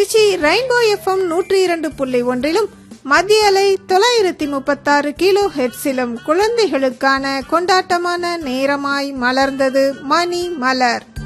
Trichy rainbow FM 102.1 மத்திய அலை 936 kilo ஹெர்ட்ஸிலும் குழந்தைகளுக்கான கொண்டாட்டமான நேரமாய் மலர்ந்தது மணி மலர்.